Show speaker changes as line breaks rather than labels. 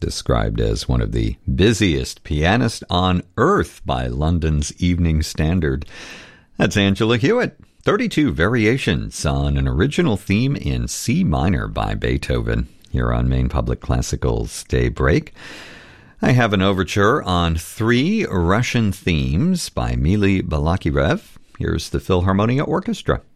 described as one of the busiest pianists on earth by London's Evening Standard. That's Angela Hewitt. 32 variations on an original theme in C minor by Beethoven here on Maine Public Classical's Daybreak. I have an overture on 3 Russian themes by Mily Balakirev. Here's the Philharmonia Orchestra.